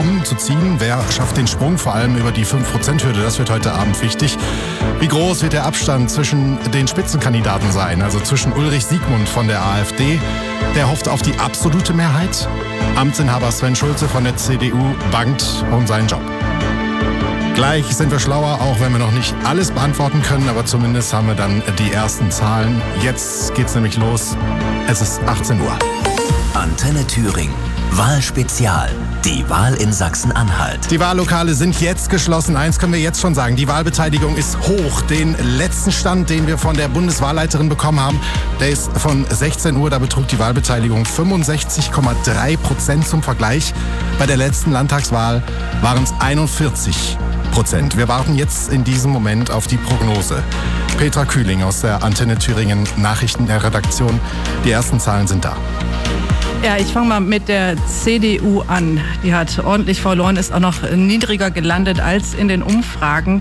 Daumen zu ziehen. Wer schafft den Sprung, vor allem über die 5%-Hürde? Das wird heute Abend wichtig. Wie groß wird der Abstand zwischen den Spitzenkandidaten sein? Also zwischen Ulrich Siegmund von der AfD, der hofft auf die absolute Mehrheit. Amtsinhaber Sven Schulze von der CDU bangt um seinen Job. Gleich sind wir schlauer, auch wenn wir noch nicht alles beantworten können, aber zumindest haben wir dann die ersten Zahlen. Jetzt geht's nämlich los. Es ist 18 Uhr. Antenne Thüringen. Wahlspezial. Die Wahl in Sachsen-Anhalt. Die Wahllokale sind jetzt geschlossen. Eins können wir jetzt schon sagen. Die Wahlbeteiligung ist hoch. Den letzten Stand, den wir von der Bundeswahlleiterin bekommen haben, der ist von 16 Uhr. Da betrug die Wahlbeteiligung 65,3% zum Vergleich. Bei der letzten Landtagswahl waren es 41%. Wir warten jetzt in diesem Moment auf die Prognose. Petra Kühling aus der Antenne Thüringen Nachrichtenredaktion. Die ersten Zahlen sind da. Ja, ich fange mal mit der CDU an. Die hat ordentlich verloren, ist auch noch niedriger gelandet als in den Umfragen.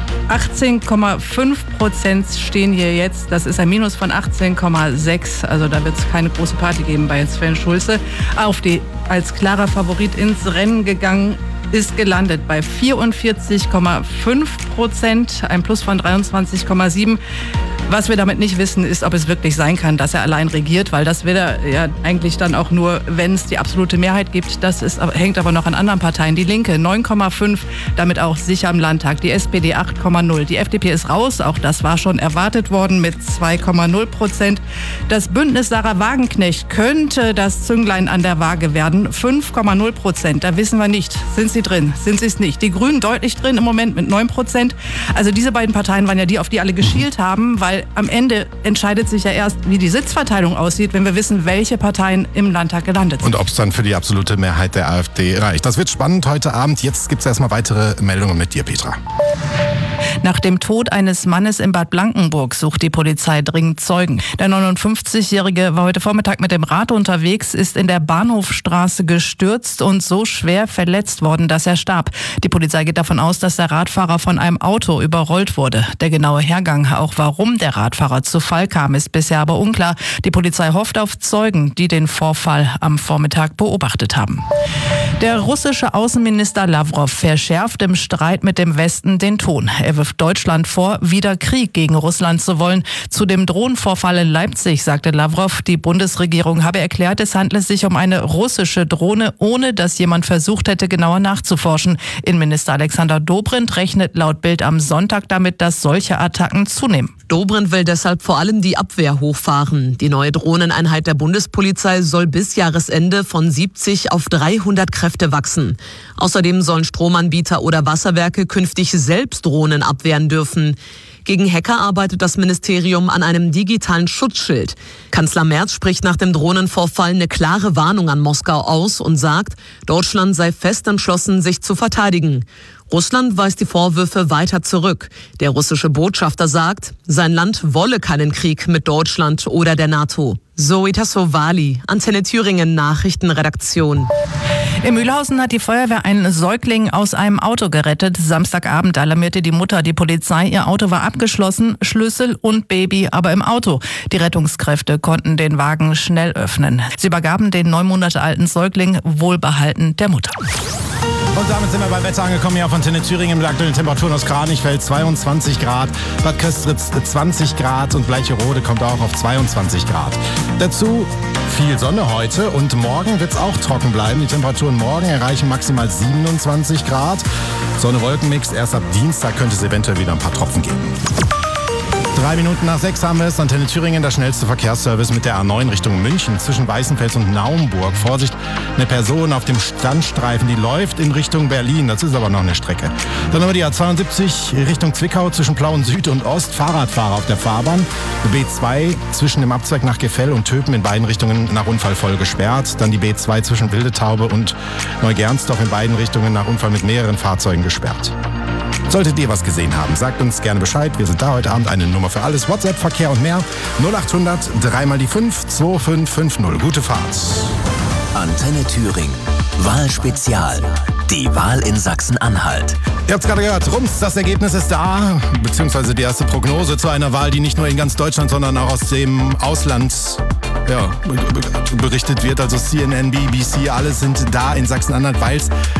18,5% stehen hier jetzt. Das ist ein Minus von 18,6. Also da wird es keine große Party geben bei Sven Schulze. AfD als klarer Favorit ins Rennen gegangen, ist gelandet bei 44,5%, ein Plus von 23,7%. Was wir damit nicht wissen, ist, ob es wirklich sein kann, dass er allein regiert, weil das wird er ja eigentlich dann auch nur, wenn es die absolute Mehrheit gibt. Das hängt aber noch an anderen Parteien. Die Linke 9,5, damit auch sicher im Landtag. Die SPD 8,0. Die FDP ist raus, auch das war schon erwartet worden mit 2,0%. Das Bündnis Sarah Wagenknecht könnte das Zünglein an der Waage werden. 5,0%, da wissen wir nicht. Sind sie drin? Sind sie es nicht? Die Grünen deutlich drin im Moment mit 9%. Also diese beiden Parteien waren ja die, auf die alle geschielt haben, weil am Ende entscheidet sich ja erst, wie die Sitzverteilung aussieht, wenn wir wissen, welche Parteien im Landtag gelandet sind. Und ob es dann für die absolute Mehrheit der AfD reicht. Das wird spannend heute Abend. Jetzt gibt es erstmal weitere Meldungen mit dir, Petra. Nach dem Tod eines Mannes in Bad Blankenburg sucht die Polizei dringend Zeugen. Der 59-Jährige war heute Vormittag mit dem Rad unterwegs, ist in der Bahnhofstraße gestürzt und so schwer verletzt worden, dass er starb. Die Polizei geht davon aus, dass der Radfahrer von einem Auto überrollt wurde. Der genaue Hergang, auch warum der Radfahrer zu Fall kam, ist bisher aber unklar. Die Polizei hofft auf Zeugen, die den Vorfall am Vormittag beobachtet haben. Der russische Außenminister Lavrov verschärft im Streit mit dem Westen den Ton. Er wirft Deutschland vor, wieder Krieg gegen Russland zu wollen. Zu dem Drohnenvorfall in Leipzig sagte Lavrov, die Bundesregierung habe erklärt, es handle sich um eine russische Drohne, ohne dass jemand versucht hätte, genauer nachzuforschen. Innenminister Alexander Dobrindt rechnet laut Bild am Sonntag damit, dass solche Attacken zunehmen. Dobrindt will deshalb vor allem die Abwehr hochfahren. Die neue Drohneneinheit der Bundespolizei soll bis Jahresende von 70 auf 300 Kräfte wachsen. Außerdem sollen Stromanbieter oder Wasserwerke künftig selbst Drohnen abwehren dürfen. Gegen Hacker arbeitet das Ministerium an einem digitalen Schutzschild. Kanzler Merz spricht nach dem Drohnenvorfall eine klare Warnung an Moskau aus und sagt, Deutschland sei fest entschlossen, sich zu verteidigen. Russland weist die Vorwürfe weiter zurück. Der russische Botschafter sagt, sein Land wolle keinen Krieg mit Deutschland oder der NATO. Zoe Tassovali, Antenne Thüringen Nachrichtenredaktion. In Mühlhausen hat die Feuerwehr einen Säugling aus einem Auto gerettet. Samstagabend alarmierte die Mutter die Polizei. Ihr Auto war abgeschlossen, Schlüssel und Baby aber im Auto. Die Rettungskräfte konnten den Wagen schnell öffnen. Sie übergaben den 9 Monate alten Säugling wohlbehalten der Mutter. Und damit sind wir beim Wetter angekommen hier auf Antenne Thüringen mit aktuellen Temperaturen aus Kranichfeld 22 Grad, Bad Köstritz 20 Grad und Bleicherode kommt auch auf 22 Grad. Dazu viel Sonne heute und morgen wird es auch trocken bleiben. Die Temperaturen morgen erreichen maximal 27 Grad. Sonne-Wolken-Mix, erst ab Dienstag könnte es eventuell wieder ein paar Tropfen geben. 3 Minuten nach 6 haben wir es. Antenne Thüringen, der schnellste Verkehrsservice mit der A9 Richtung München zwischen Weißenfels und Naumburg. Vorsicht, eine Person auf dem Standstreifen, die läuft in Richtung Berlin. Das ist aber noch eine Strecke. Dann haben wir die A72 Richtung Zwickau zwischen Plauen Süd und Ost. Fahrradfahrer auf der Fahrbahn. B2 zwischen dem Abzweig nach Gefell und Töpen in beiden Richtungen nach Unfall voll gesperrt. Dann die B2 zwischen Wildetaube und Neugernsdorf in beiden Richtungen nach Unfall mit mehreren Fahrzeugen gesperrt. Solltet ihr was gesehen haben, sagt uns gerne Bescheid. Wir sind da heute Abend, eine Nummer für alles. WhatsApp, Verkehr und mehr. 0800 3 mal die 5 2550. Gute Fahrt. Antenne Thüringen. Wahlspezial. Die Wahl in Sachsen-Anhalt. Ihr habt es gerade gehört, rums, das Ergebnis ist da, beziehungsweise die erste Prognose zu einer Wahl, die nicht nur in ganz Deutschland, sondern auch aus dem Ausland berichtet wird. Also CNN, BBC, alles sind da in Sachsen-Anhalt, weil es